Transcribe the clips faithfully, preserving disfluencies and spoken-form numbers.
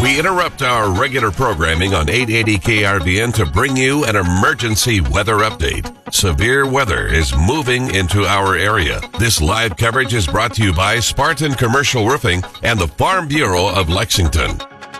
We interrupt our regular programming on eight eighty K R V N to bring you an emergency weather update. Severe weather is moving into our area. This live coverage is brought to you by Spartan Commercial Roofing and the Farm Bureau of Lexington.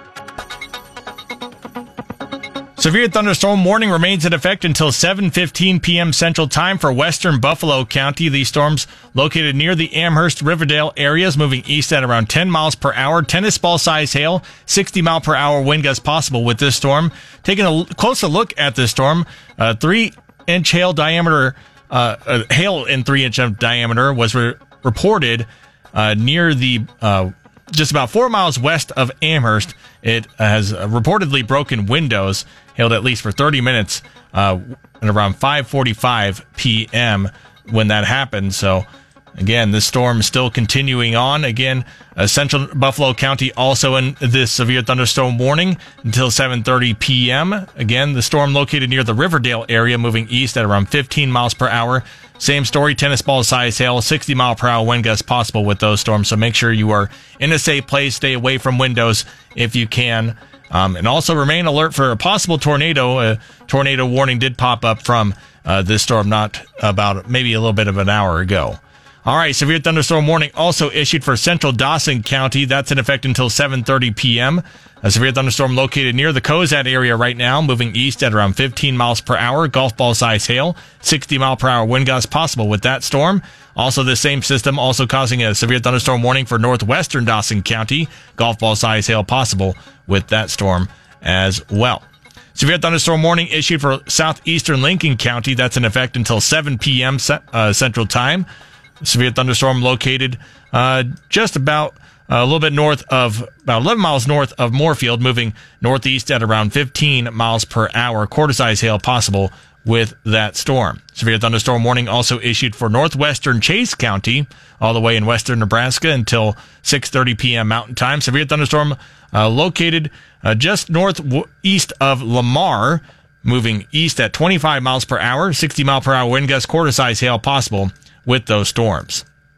Severe thunderstorm warning remains in effect until seven fifteen p.m. Central Time for western Buffalo County. These storms located near the Amherst Riverdale areas, moving east at around ten miles per hour. Tennis ball size hail, sixty mile per hour wind gusts possible with this storm. Taking a closer look at this storm, uh, three inch hail diameter, uh, uh, hail in three inch of diameter was re- reported uh, near the uh, just about four miles west of Amherst. It has reportedly broken windows, hailed at least for thirty minutes uh, at around five forty-five p.m. when that happened. So, again, this storm is still continuing on. Again, uh, central Buffalo County also in this severe thunderstorm warning until seven thirty p.m. Again, the storm located near the Riverdale area, moving east at around fifteen miles per hour. Same story, tennis ball size hail, sixty mile per hour wind gusts possible with those storms. So make sure you are in a safe place. Stay away from windows if you can. Um, and also remain alert for a possible tornado. A tornado warning did pop up from uh, this storm not about maybe a little bit of an hour ago. All right, severe thunderstorm warning also issued for central Dawson County. That's in effect until seven thirty p.m. A severe thunderstorm located near the Cozad area right now, moving east at around fifteen miles per hour. Golf ball size hail, sixty mile per hour wind gusts possible with that storm. Also, the same system also causing a severe thunderstorm warning for northwestern Dawson County. Golf ball size hail possible with that storm as well. Severe thunderstorm warning issued for southeastern Lincoln County. That's in effect until seven p.m. Uh, Central Time. Severe thunderstorm located uh, just about uh, a little bit north of, about eleven miles north of Moorfield, moving northeast at around fifteen miles per hour. Quarter size hail possible with that storm. Severe thunderstorm warning also issued for northwestern Chase County, all the way in western Nebraska until six thirty p.m. Mountain Time. Severe thunderstorm uh, located uh, just northeast of Lamar, moving east at twenty-five miles per hour, sixty mile per hour wind gusts, quarter size hail possible with those storms.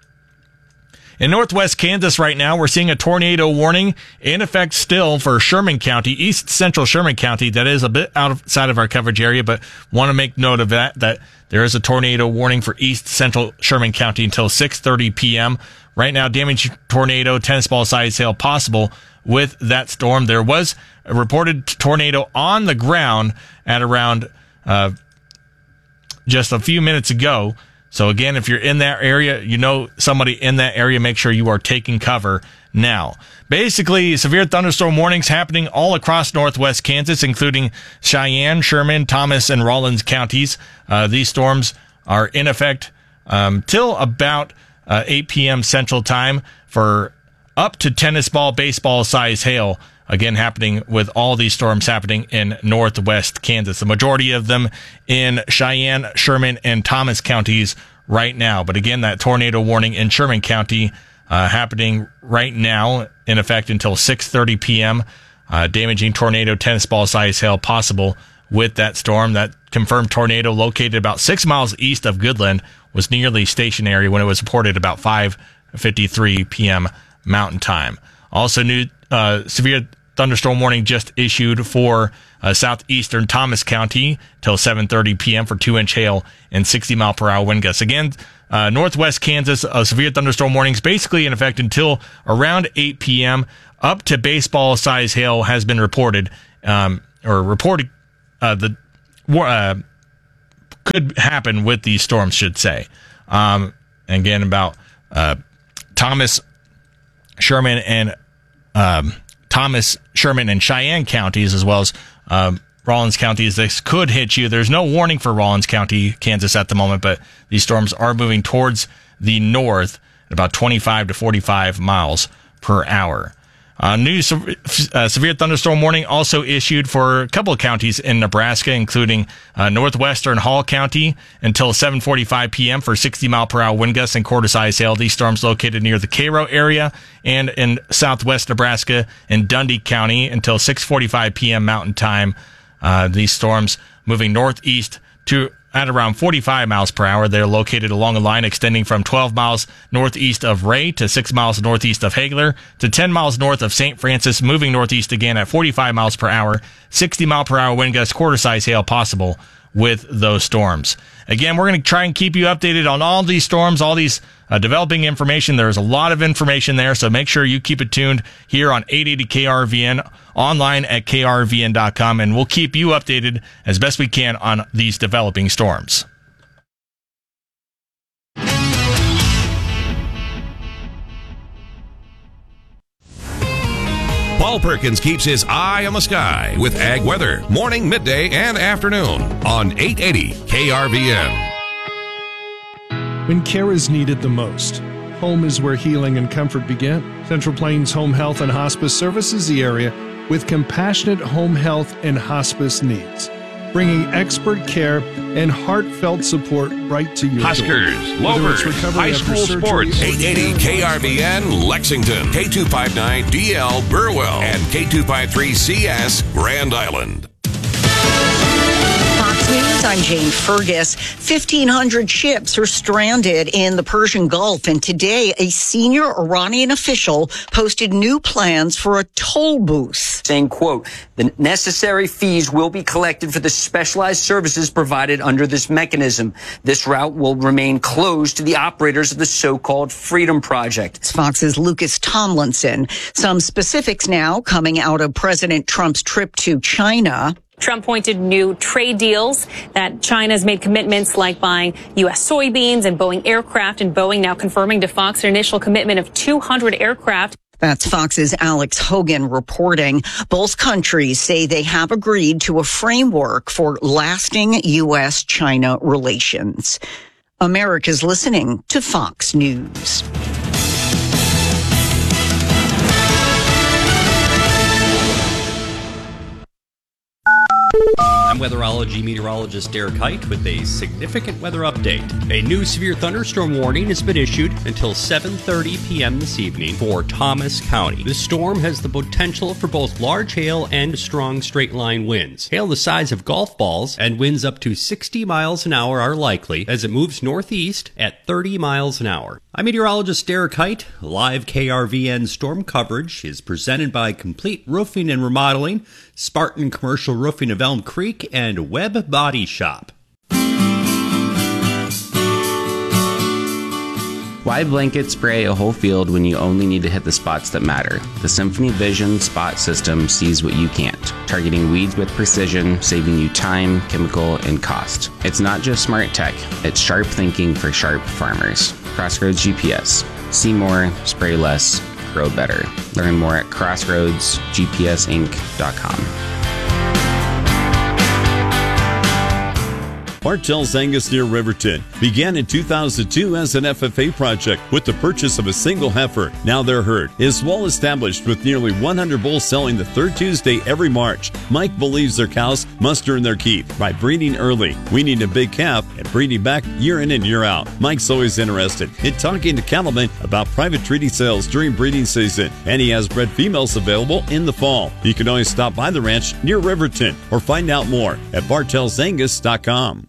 In northwest Kansas right now, we're seeing a tornado warning in effect still for Sherman County, east central Sherman County. That is a bit outside of our coverage area, but want to make note of that, that there is a tornado warning for east central Sherman County until six thirty p.m. Right now, damage tornado, tennis ball size hail possible with that storm. There was a reported tornado on the ground at around uh, just a few minutes ago. So again, if you're in that area, you know somebody in that area, make sure you are taking cover now. Basically, severe thunderstorm warnings happening all across northwest Kansas, including Cheyenne, Sherman, Thomas, and Rawlins counties. Uh, these storms are in effect um, till about uh, eight p.m. Central Time for up to tennis ball, baseball size hail. Again, happening with all these storms happening in northwest Kansas. The majority of them in Cheyenne, Sherman, and Thomas counties right now. But again, that tornado warning in Sherman County uh, happening right now in effect until six thirty p.m. Uh, damaging tornado, tennis ball size hail possible with that storm. That confirmed tornado located about six miles east of Goodland was nearly stationary when it was reported about five fifty-three p.m. Mountain Time. Also, new uh, severe thunderstorm warning just issued for uh, southeastern Thomas County till seven thirty p.m. for two inch hail and sixty mile per hour wind gusts. Again, uh, northwest Kansas, uh, severe thunderstorm warnings basically in effect until around eight p.m. Up to baseball size hail has been reported, um, or reported, uh, the uh, could happen with these storms, should say. Um, again, about uh, Thomas, Sherman, and um, Thomas, Sherman, and Cheyenne counties, as well as um, Rawlins counties. This could hit you. There's no warning for Rawlins County, Kansas at the moment, but these storms are moving towards the north at about twenty-five to forty-five miles per hour. Uh, new uh, severe thunderstorm warning also issued for a couple of counties in Nebraska, including uh, northwestern Hall County until seven forty-five p.m. for sixty mile per hour wind gusts and quarter size hail. These storms located near the Cairo area, and in southwest Nebraska in Dundee County until six forty-five p.m. Mountain Time. Uh, these storms moving northeast to at around forty-five miles per hour. They're located along a line extending from twelve miles northeast of Ray to six miles northeast of Hagler to ten miles north of Saint Francis, moving northeast again at forty-five miles per hour, sixty mile per hour wind gusts, quarter size hail possible with those storms. Again, we're going to try and keep you updated on all these storms, all these uh, developing information. There's a lot of information there, so make sure you keep it tuned here on eight eighty K R V N, online at K R V N dot com, and we'll keep you updated as best we can on these developing storms. Paul Perkins keeps his eye on the sky with ag weather, morning, midday, and afternoon on eight eighty K R V N. When care is needed the most, home is where healing and comfort begin. Central Plains Home Health and Hospice services the area with compassionate home health and hospice needs, bringing expert care and heartfelt support right to your Huskers, door. Lopers, high school sports. eight eighty K R V N Lexington, K two fifty-nine D L Burwell, and K two fifty-three C S Grand Island. Fox News, I'm Jane Fergus. fifteen hundred ships are stranded in the Persian Gulf, and today a senior Iranian official posted new plans for a toll booth. Saying, quote, the necessary fees will be collected for the specialized services provided under this mechanism. This route will remain closed to the operators of the so-called Freedom Project. It's Fox's Lucas Tomlinson. Some specifics now coming out of President Trump's trip to China. Trump pointed new trade deals that China's made commitments like buying U S soybeans and Boeing aircraft, and Boeing now confirming to Fox an initial commitment of two hundred aircraft. That's Fox's Alex Hogan reporting. Both countries say they have agreed to a framework for lasting U S China relations. America's listening to Fox News. I'm weatherology meteorologist Derek Height with a significant weather update. A new severe thunderstorm warning has been issued until seven thirty p.m. this evening for Thomas County. This storm has the potential for both large hail and strong straight-line winds. Hail the size of golf balls and winds up to sixty miles an hour are likely as it moves northeast at thirty miles an hour. I'm meteorologist Derek Height. Live K R V N storm coverage is presented by Complete Roofing and Remodeling, Spartan Commercial Roofing of Elm Creek, and Webb Body Shop. Why blanket spray a whole field when you only need to hit the spots that matter? The Symphony Vision Spot System sees what you can't, targeting weeds with precision, saving you time, chemical, and cost. It's not just smart tech, it's sharp thinking for sharp farmers. Crossroads G P S. See more, spray less, grow better. Learn more at crossroads g p s inc dot com. Bartell's Angus near Riverton began in two thousand two as an F F A project with the purchase of a single heifer. Now their herd is well established with nearly one hundred bulls selling the third Tuesday every March. Mike believes their cows must earn their keep by breeding early, weaning a big calf, and breeding back year in and year out. Mike's always interested in talking to cattlemen about private treaty sales during breeding season, and he has bred females available in the fall. You can always stop by the ranch near Riverton or find out more at bartells angus dot com.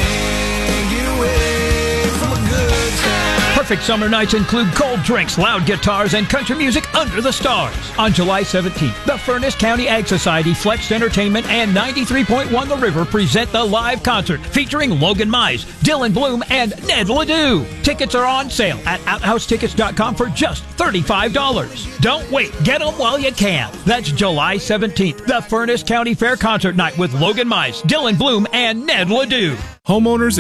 Perfect summer nights include cold drinks, loud guitars, and country music under the stars. On July seventeenth, the Furnace County Ag Society, Flex Entertainment, and ninety-three point one The River present the live concert featuring Logan Mize, Dylan Bloom, and Ned Ledoux. Tickets are on sale at outhouse tickets dot com for just thirty-five dollars. Don't wait. Get them while you can. That's July seventeenth, the Furnace County Fair Concert Night with Logan Mize, Dylan Bloom, and Ned Ledoux. Homeowners